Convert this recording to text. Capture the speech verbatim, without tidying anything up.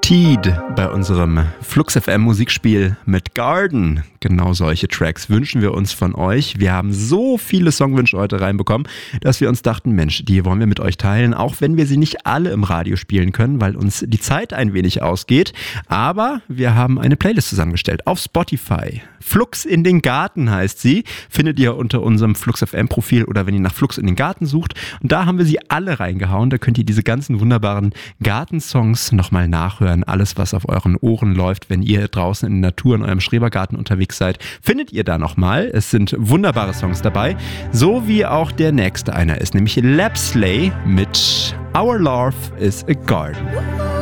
Teed bei unserem Flux F M Musikspiel mit Garden. Genau solche Tracks wünschen wir uns von euch. Wir haben so viele Songwünsche heute reinbekommen, dass wir uns dachten, Mensch, die wollen wir mit euch teilen, auch wenn wir sie nicht alle im Radio spielen können, weil uns die Zeit ein wenig ausgeht. Aber wir haben eine Playlist zusammengestellt auf Spotify. Flux in den Garten heißt sie. Findet ihr unter unserem Flux F M Profil oder wenn ihr nach Flux in den Garten sucht. Und da haben wir sie alle reingehauen. Da könnt ihr diese ganzen wunderbaren Gartensongs nochmal nachhören. Alles, was auf euren Ohren läuft, wenn ihr draußen in der Natur in eurem Schrebergarten unterwegs seid, findet ihr da nochmal. Es sind wunderbare Songs dabei. So wie auch der nächste einer ist, nämlich Lapsley mit Our Love is a Garden.